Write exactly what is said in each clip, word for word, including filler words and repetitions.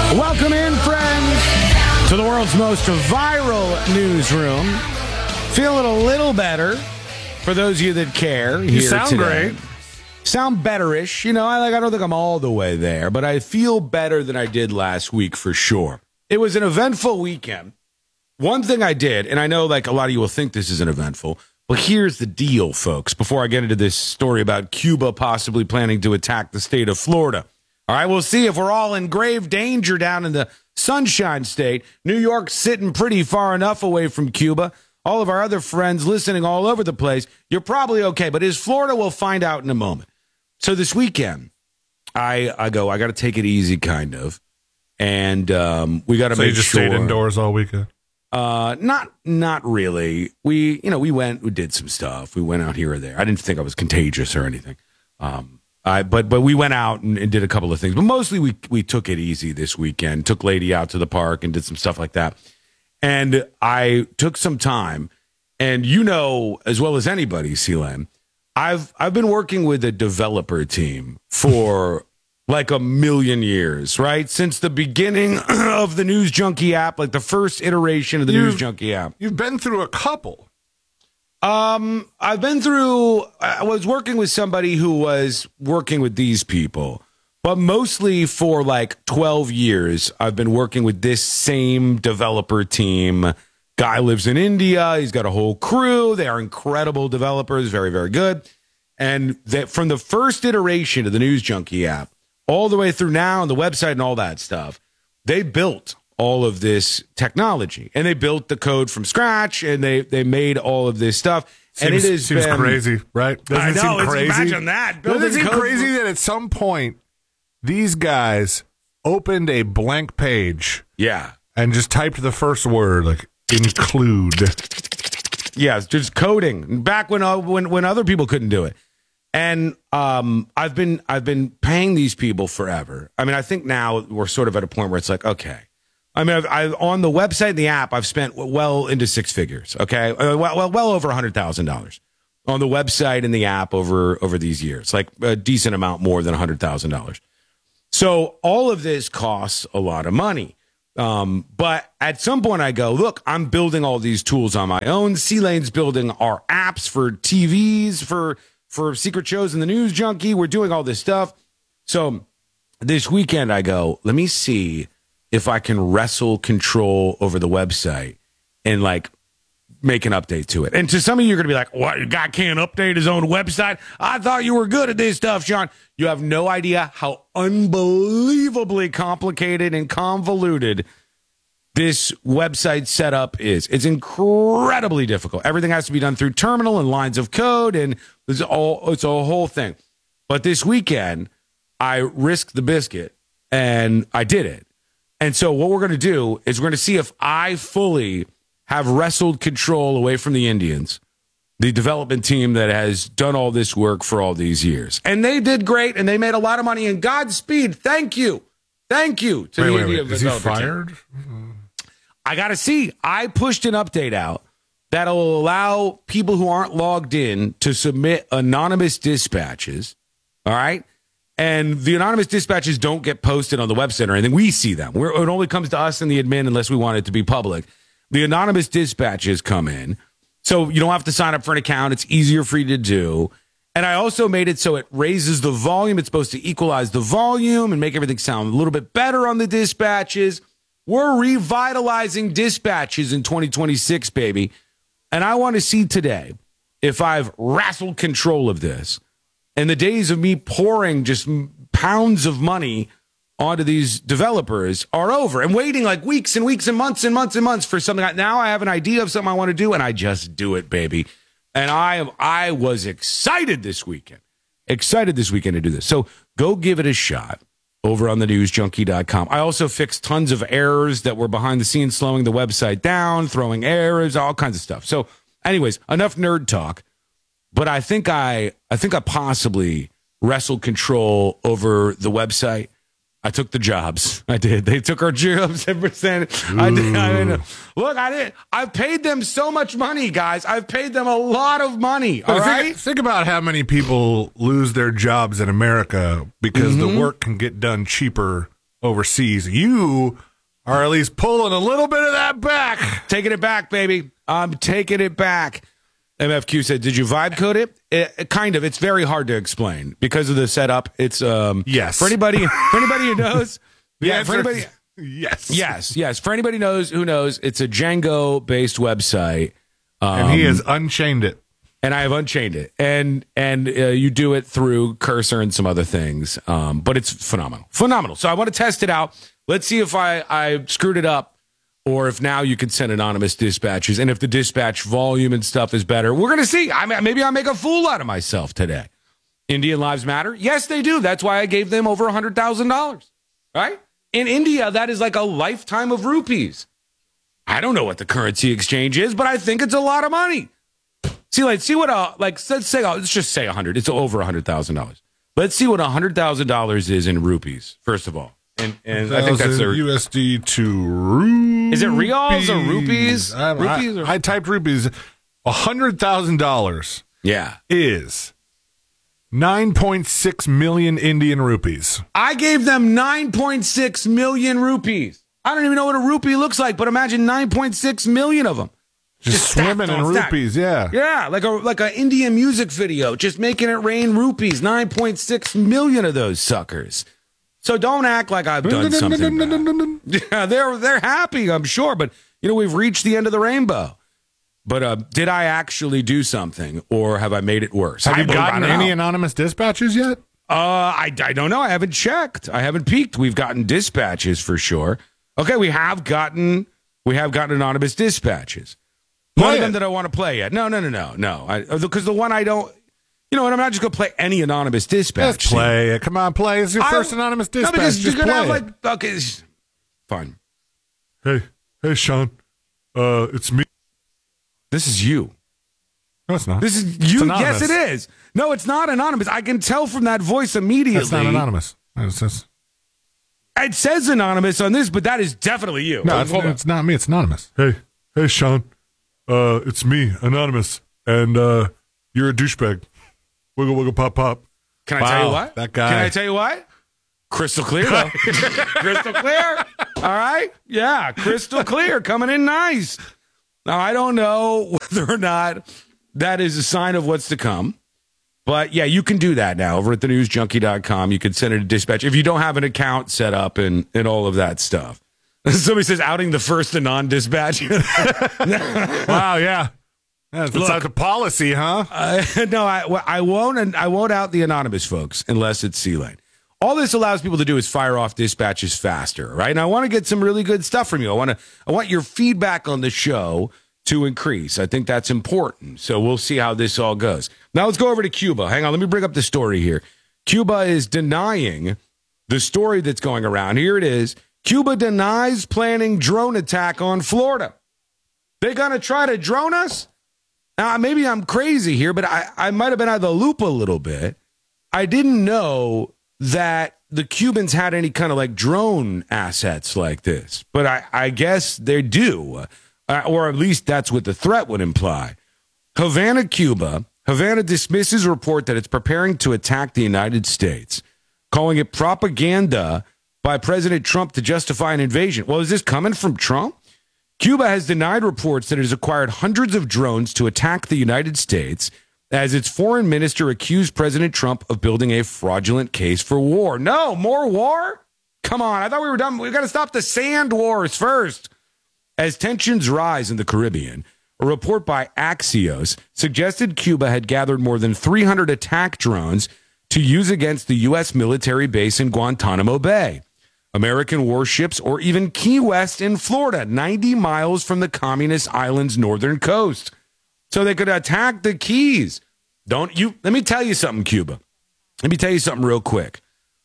Welcome in, friends, to the world's most viral newsroom. Feeling a little better for those of you that care. You here sound today. great. Sound betterish. You know, I like. I don't think I'm all the way there, but I feel better than I did last week for sure. It was an eventful weekend. One thing I did, and I know like a lot of you will think this isn't eventful, but here's the deal, folks, before I get into this story about Cuba possibly planning to attack the state of Florida. All right, we'll see if we're all in grave danger down in the Sunshine State. New York's sitting pretty far enough away from Cuba. All of our other friends listening all over the place, you're probably okay. But is Florida? We'll find out in a moment. So this weekend, I I go, I got to take it easy, kind of. And um, we got to so make you just sure. stayed indoors all weekend? Uh, not not really. We, you know, we went, we did some stuff. We went out here or there. I didn't think I was contagious or anything. Um, I, but but we went out and, and did a couple of things. But mostly we we took it easy this weekend. Took Lady out to the park and did some stuff like that. And I took some time. And you know as well as anybody, Sealam, I've I've been working with a developer team for like a million years, right? Since the beginning of the News Junkie app, like the first iteration of the You've- News Junkie app. You've been through a couple. Um, I've been through, I was working with somebody who was working with these people, but mostly for like twelve years, I've been working with this same developer team. Guy lives in India. He's got a whole crew. They are incredible developers, very, very good. And that from the first iteration of the News Junkie app all the way through now and the website and all that stuff, they built all of this technology, and they built the code from scratch, and they they made all of this stuff. Seems, and it is seems been, crazy, right? Doesn't I it know. seem It's, crazy? imagine that. Doesn't it Building seem code crazy for- that at some point these guys opened a blank page Yeah, and just typed the first word, like include? yeah, it's just coding back when uh, when when other people couldn't do it. And um, I've been I've been paying these people forever. I mean, I think now we're sort of at a point where it's like, okay. I mean, I've, I've on the website and the app, I've spent well into six figures. Okay, uh, well, well, well over a hundred thousand dollars on the website and the app over over these years, like a decent amount more than a hundred thousand dollars. So all of this costs a lot of money. Um, but at some point, I go, look, I'm building all these tools on my own. C-Lane's building our apps for T Vs for for secret shows in the News Junkie. We're doing all this stuff. So this weekend, I go, let me see if I can wrestle control over the website and like make an update to it. And to some of you, you're going to be like, what? A guy can't update his own website? I thought you were good at this stuff, Sean. You have no idea how unbelievably complicated and convoluted this website setup is. It's incredibly difficult. Everything has to be done through terminal and lines of code, and it's all it's a whole thing. But this weekend, I risked the biscuit, and I did it. And so what we're going to do is we're going to see if I fully have wrestled control away from the Indians, the development team that has done all this work for all these years. And they did great, and they made a lot of money. And Godspeed. Thank you. Thank you to Wait, the wait, Indian wait. Is he developer team. fired? I got to see. I pushed an update out that'll allow people who aren't logged in to submit anonymous dispatches. All right. And the anonymous dispatches don't get posted on the website or anything. We see them. We're, it only comes to us and the admin unless we want it to be public. The anonymous dispatches come in. So you don't have to sign up for an account. It's easier for you to do. And I also made it so it raises the volume. It's supposed to equalize the volume and make everything sound a little bit better on the dispatches. We're revitalizing dispatches in twenty twenty-six, baby. And I want to see today if I've wrestled control of this. And the days of me pouring just pounds of money onto these developers are over, and waiting like weeks and weeks and months and months and months for something. Now I have an idea of something I want to do, and I just do it, baby. And I am, I was excited this weekend, excited this weekend to do this. So go give it a shot over on the news junkie dot com. I also fixed tons of errors that were behind the scenes, slowing the website down, throwing errors, all kinds of stuff. So anyways, enough nerd talk. But I think I, I think I possibly wrestled control over the website. I took the jobs. I did. They took our jobs. ten percent. I did. I mean, look, I did. I've paid them so much money, guys. I've paid them a lot of money. All think, right. Think about how many people lose their jobs in America because Mm-hmm. the work can get done cheaper overseas. You are at least pulling a little bit of that back. Taking it back, baby. I'm taking it back. M F Q said, did you vibe code it? It, it? Kind of. It's very hard to explain because of the setup. It's um yes. For anybody for anybody who knows. Yeah, for anybody Yes. Yes, yes. For anybody knows who knows, it's a Django based website. Um, and he has unchained it. And I have unchained it. And and uh, you do it through Cursor and some other things. Um, but it's phenomenal. Phenomenal. So I want to test it out. Let's see if I, I screwed it up or if now you can send anonymous dispatches. And if the dispatch volume and stuff is better. We're going to see. I mean, maybe I'll make a fool out of myself today. Indian lives matter? Yes, they do. That's why I gave them over one hundred thousand dollars. Right? In India, that is like a lifetime of rupees. I don't know what the currency exchange is, but I think it's a lot of money. See, like, see what, uh, like, let's say, uh, let's just say one hundred. It's over one hundred thousand dollars. Let's see what one hundred thousand dollars is in rupees, first of all. And, and I think that's their U S D to rupees. Is it reals or rupees? I, rupees I, or? I typed rupees. one hundred thousand dollars Yeah. is nine point six million Indian rupees. I gave them nine point six million rupees. I don't even know what a rupee looks like, but imagine nine point six million of them. Just, Just swimming in rupees, yeah. Yeah, like a like an Indian music video, just making it rain rupees. nine point six million of those suckers. So don't act like I've done something bad. Yeah, they're they're happy, I'm sure, but you know we've reached the end of the rainbow. But uh, did I actually do something, or have I made it worse? Have I, you gotten any know. anonymous dispatches yet? Uh, I I don't know. I haven't checked. I haven't peeked. We've gotten dispatches for sure. Okay, we have gotten we have gotten anonymous dispatches. None of them that I want to play yet. No, no, no, no, no. Because the one I don't, you know what? I'm not just going to play any anonymous dispatch. Just play it. Come on, play. It's your I, first anonymous dispatch. No, because just you're going to play have it. like, okay, fine. Hey, hey, Sean. Uh, it's me. This is you. No, it's not. This is you. It's Yes, it is. No, it's not anonymous. I can tell from that voice immediately. It's not anonymous. It's, it's, it says anonymous on this, but that is definitely you. no, it's, it's not me. It's anonymous. Hey, hey, Sean. Uh, it's me, Anonymous, and uh, you're a douchebag. Wiggle, wiggle, pop, pop. Can I Wow, tell you what? that guy. Can I tell you what? Crystal clear, though. Crystal clear. All right? Yeah, crystal clear. Coming in nice. Now, I don't know whether or not that is a sign of what's to come. But, yeah, you can do that now over at the news junkie dot com. You can send it to dispatch if you don't have an account set up and, and all of that stuff. Somebody says outing the first anon dispatch. Wow, yeah. That's Look, like a policy, huh? Uh, no, I, I won't. I won't out the anonymous folks unless it's C-Lane. All this allows people to do is fire off dispatches faster, right? And I want to get some really good stuff from you. I want to. I want your feedback on the show to increase. I think that's important. So we'll see how this all goes. Now let's go over to Cuba. Hang on, let me bring up the story here. Cuba is denying the story that's going around. Here it is. Cuba denies planning drone attack on Florida. They're going to try to drone us? Now, maybe I'm crazy here, but I, I might have been out of the loop a little bit. I didn't know that the Cubans had any kind of like drone assets like this, but I, I guess they do, uh, or at least that's what the threat would imply. Havana, Cuba. Havana dismisses a report that it's preparing to attack the United States, calling it propaganda by President Trump to justify an invasion. Well, is this coming from Trump? Cuba has denied reports that it has acquired hundreds of drones to attack the United States, as its foreign minister accused President Trump of building a fraudulent case for war. No, more war? Come on, I thought we were done. We've got to stop the sand wars first. As tensions rise in the Caribbean, a report by Axios suggested Cuba had gathered more than three hundred attack drones to use against the U S military base in Guantanamo Bay, American warships, or even Key West in Florida, ninety miles from the communist island's northern coast. So they could attack the Keys. Don't you? Let me tell you something, Cuba. Let me tell you something real quick.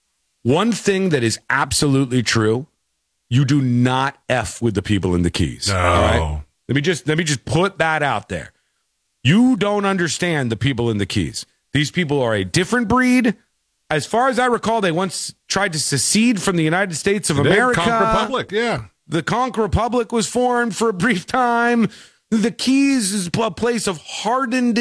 One thing that is absolutely true, you do not F with the people in the Keys. No. All right? Let me just let me just put that out there. You don't understand the people in the Keys. These people are a different breed. As far as I recall, they once tried to secede from the United States of They America. Conch Republic, yeah. The Conch Republic was formed for a brief time. The Keys is a place of hardened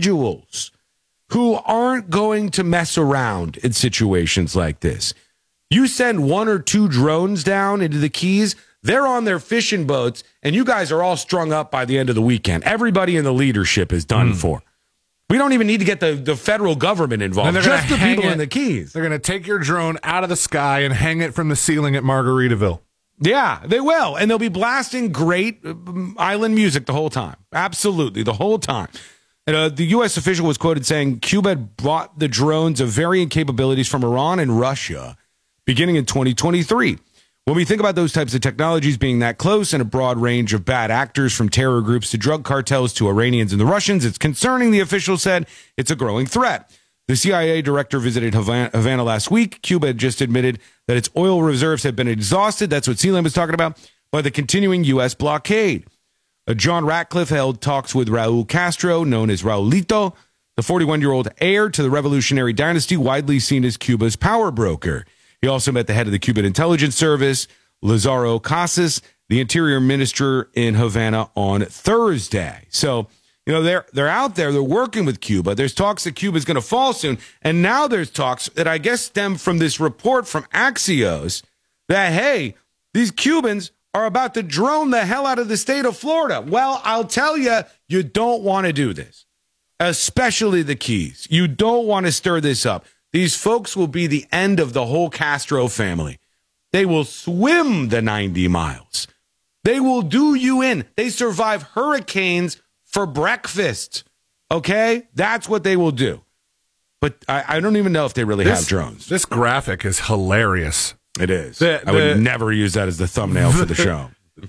individuals who aren't going to mess around in situations like this. You send one or two drones down into the Keys, they're on their fishing boats, and you guys are all strung up by the end of the weekend. Everybody in the leadership is done mm. for. We don't even need to get the, the federal government involved. Just the people it, in the Keys. They're going to take your drone out of the sky and hang it from the ceiling at Margaritaville. Yeah, they will. And they'll be blasting great island music the whole time. Absolutely, the whole time. And, uh, the U S official was quoted saying Cuba had bought the drones of varying capabilities from Iran and Russia beginning in twenty twenty-three. When we think about those types of technologies being that close and a broad range of bad actors from terror groups to drug cartels to Iranians and the Russians, it's concerning, the official said. It's a growing threat. The C I A director visited Havana, Havana last week. Cuba had just admitted that its oil reserves have been exhausted. That's what Sealand was talking about, by the continuing U S blockade. Uh, John Ratcliffe held talks with Raul Castro, known as Raulito, the forty-one-year-old heir to the revolutionary dynasty, widely seen as Cuba's power broker. He also met the head of the Cuban intelligence service, Lazaro Casas, the interior minister in Havana, on Thursday. So, you know, they're they're out there. They're working with Cuba. There's talks that Cuba's going to fall soon. And now there's talks that I guess stem from this report from Axios that, hey, these Cubans are about to drone the hell out of the state of Florida. Well, I'll tell you, you don't want to do this, especially the Keys. You don't want to stir this up. These folks will be the end of the whole Castro family. They will swim the ninety miles. They will do you in. They survive hurricanes for breakfast. Okay? That's what they will do. But I, I don't even know if they really this, have drones. This graphic is hilarious. It is. The, I would the, never use that as the thumbnail for the show.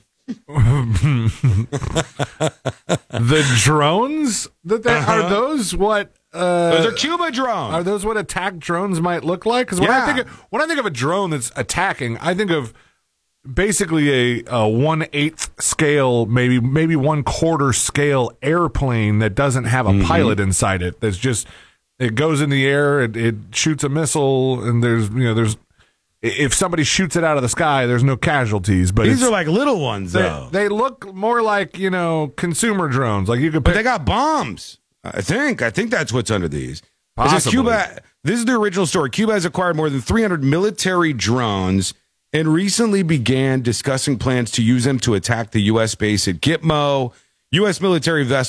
The drones that they, uh-huh. are those what uh, those are Cuba drones. Are those what attack drones might look like? Because when yeah. I think of, when I think of a drone that's attacking, I think of basically a, a one eighth scale, maybe maybe one quarter scale airplane that doesn't have a mm-hmm. pilot inside it. That's just it goes in the air, it, it shoots a missile, and there's you know there's. If somebody shoots it out of the sky, there's no casualties. But these are like little ones, though. They, they look more like, you know, consumer drones. Like you could, pick- but they got bombs. I think. I think that's what's under these. Possibly. This is Cuba. This is the original story. Cuba has acquired more than three hundred military drones and recently began discussing plans to use them to attack the U S base at Gitmo. U S military vessels